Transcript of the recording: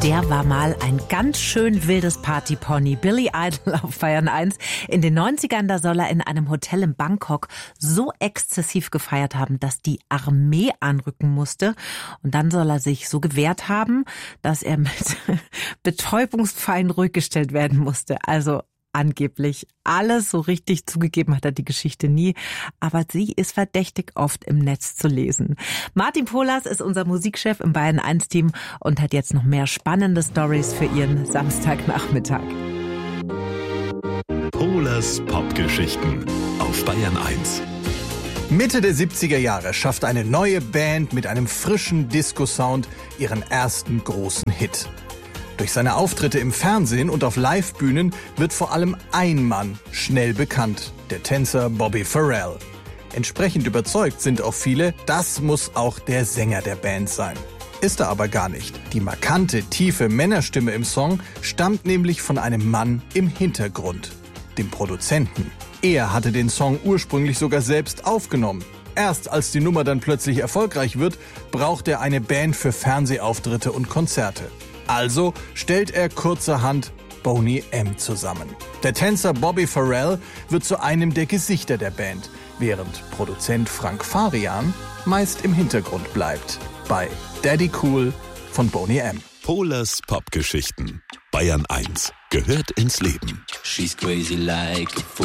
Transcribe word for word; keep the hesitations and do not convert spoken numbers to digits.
Der war mal ein ganz schön wildes Partypony, Billy Idol auf Bayern eins. In den neunzigern, da soll er in einem Hotel in Bangkok so exzessiv gefeiert haben, dass die Armee anrücken musste. Und dann soll er sich so gewehrt haben, dass er mit Betäubungspfeilen ruhig gestellt werden musste. Also angeblich alles so richtig zugegeben hat er die Geschichte nie, aber sie ist verdächtig oft im Netz zu lesen. Martin Polas ist unser Musikchef im Bayern eins Team und hat jetzt noch mehr spannende Stories für Ihren Samstagnachmittag. Polas Popgeschichten auf Bayern eins. Mitte der siebziger Jahre schafft eine neue Band mit einem frischen Disco-Sound ihren ersten großen Hit. Durch seine Auftritte im Fernsehen und auf Livebühnen wird vor allem ein Mann schnell bekannt, der Tänzer Bobby Farrell. Entsprechend überzeugt sind auch viele, das muss auch der Sänger der Band sein. Ist er aber gar nicht. Die markante, tiefe Männerstimme im Song stammt nämlich von einem Mann im Hintergrund, dem Produzenten. Er hatte den Song ursprünglich sogar selbst aufgenommen. Erst als die Nummer dann plötzlich erfolgreich wird, braucht er eine Band für Fernsehauftritte und Konzerte. Also stellt er kurzerhand Boney M. zusammen. Der Tänzer Bobby Farrell wird zu einem der Gesichter der Band, während Produzent Frank Farian meist im Hintergrund bleibt. Bei Daddy Cool von Boney M. Polas Popgeschichten. Bayern eins gehört ins Leben. She's crazy like a